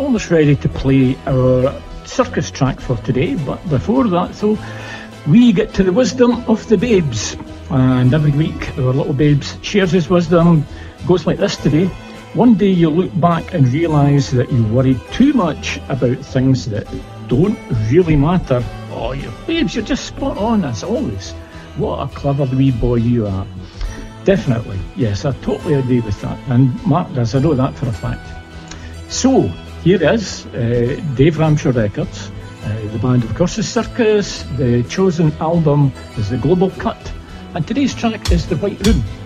almost ready to play our circus track for today, but before that though, we get to the wisdom of the babes, and every week our little babes shares his wisdom. Goes like this today: one day you look back and realise that you worried too much about things that don't really matter. Oh, you babes, you're just spot on as always. What a clever wee boy you are. Definitely, yes, I totally agree with that, and Mark does, I know that for a fact. So, here is Dave Ramshaw Records, the band of course is Circus, the chosen album is The Global Cut, and today's track is The White Room.